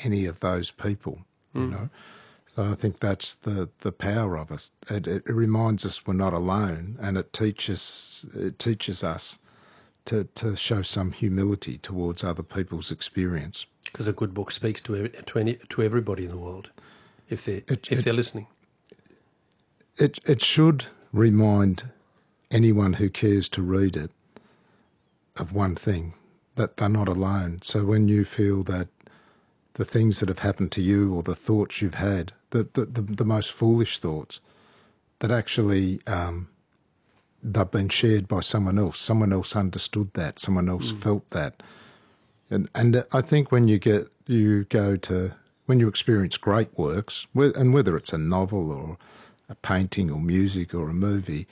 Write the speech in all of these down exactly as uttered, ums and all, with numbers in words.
any of those people, mm. you know. So I think that's the, the power of us. It, it reminds us we're not alone, and it teaches it teaches us to, to show some humility towards other people's experience. Because a good book speaks to to, any, to everybody in the world, if they're, it, if it, they're listening. It, it should remind anyone who cares to read it of one thing, that they're not alone. So when you feel that the things that have happened to you or the thoughts you've had, the, the, the, the most foolish thoughts, that actually um, they've been shared by someone else. Someone else understood that. Someone else mm. felt that. And and I think when you get you go to when you experience great works, and whether it's a novel or a painting or music or a movie,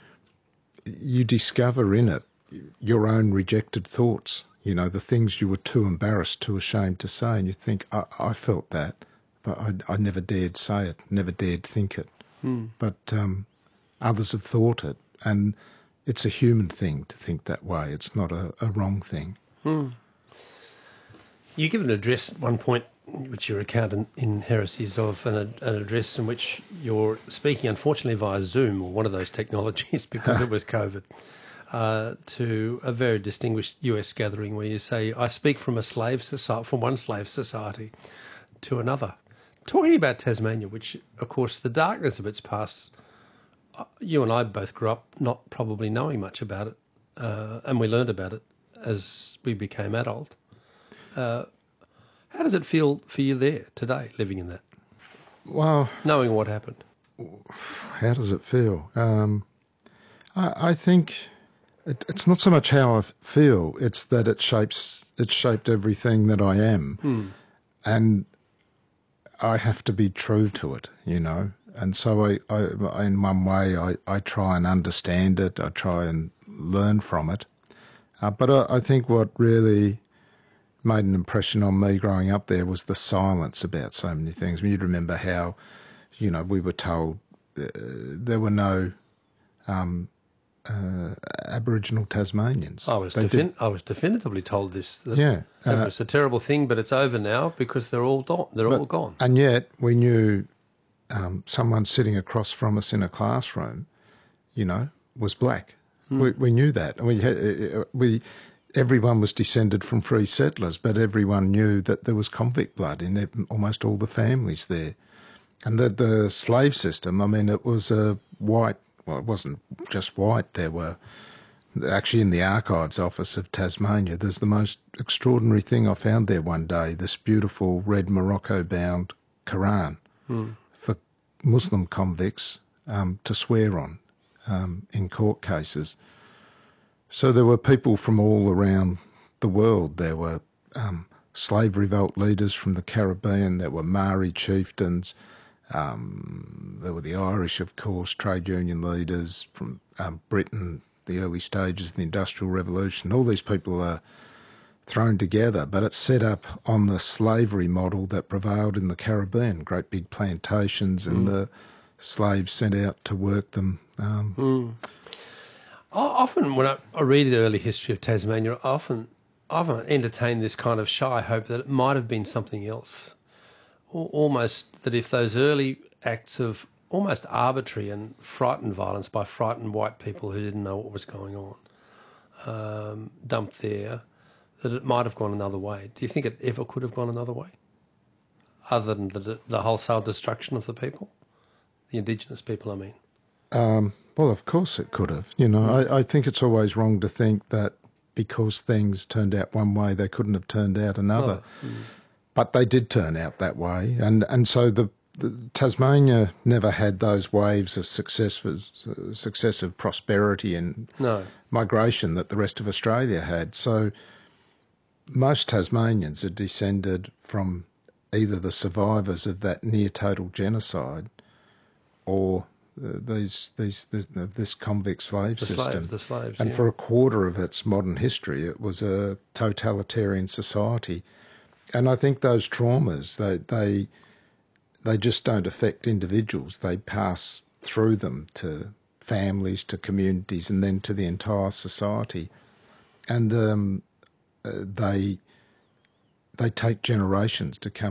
you discover in it your own rejected thoughts. You know, the things you were too embarrassed, too ashamed to say, and you think, I, I felt that, but I, I never dared say it, never dared think it. Mm. But um, others have thought it, and it's a human thing to think that way. It's not a, a wrong thing. Mm. You give an address at one point, which you recount in, in Heresies of, an, an address in which you're speaking, unfortunately, via Zoom or one of those technologies because it was COVID. Uh, to a very distinguished U S gathering where you say, I speak from a slave society, from one slave society to another. Talking about Tasmania, which, of course, the darkness of its past, uh, you and I both grew up not probably knowing much about it, uh, and we learned about it as we became adult. Uh, how does it feel for you there today, living in that? Well, knowing what happened. How does it feel? Um, I, I think... It, it's not so much how I feel, it's that it shapes, it shaped everything that I am. Hmm. And I have to be true to it, you know. And so I, I in one way, I, I try and understand it, I try and learn from it. Uh, but I, I think what really made an impression on me growing up there was the silence about so many things. I mean, you'd remember how, you know, we were told uh, there were no... Um, Uh, Aboriginal Tasmanians. I was defin- I was definitively told this. That yeah, it uh, was a terrible thing, but it's over now because they're all do- they're but, all gone. And yet we knew um, someone sitting across from us in a classroom, you know, was black. Mm. We, we knew that. We had, we everyone was descended from free settlers, but everyone knew that there was convict blood in it, almost all the families there, and the the slave system. I mean, it was a white. Well, it wasn't just white. There were, actually in the Archives Office of Tasmania, there's the most extraordinary thing I found there one day, this beautiful red Morocco-bound Quran mm. for Muslim convicts um, to swear on um, in court cases. So there were people from all around the world. There were um, slave revolt leaders from the Caribbean. There were Maori chieftains. Um, there were the Irish, of course, trade union leaders from um, Britain, the early stages of the Industrial Revolution. All these people are thrown together, but it's set up on the slavery model that prevailed in the Caribbean, great big plantations, and mm. the slaves sent out to work them. Um, mm. Often when I, I read the early history of Tasmania, I often, I often entertain this kind of shy hope that it might have been something else. Almost that if those early acts of almost arbitrary and frightened violence by frightened white people who didn't know what was going on um, dumped there, that it might have gone another way. Do you think it ever could have gone another way? Other than the, the wholesale destruction of the people? The Indigenous people, I mean. Um, well, of course it could have. You know, mm. I, I think it's always wrong to think that because things turned out one way, they couldn't have turned out another. Oh. Mm. But they did turn out that way, and and so the, the Tasmania never had those waves of successive successive prosperity and no. migration that the rest of Australia had. So most Tasmanians are descended from either the survivors of that near total genocide, or uh, these these this, this convict slave the system. Slaves, the slaves, and yeah. for a quarter of its modern history, it was a totalitarian society. And I think those traumas, they, they they just don't affect individuals. They pass through them to families, to communities, and then to the entire society. And um, uh, they they take generations to come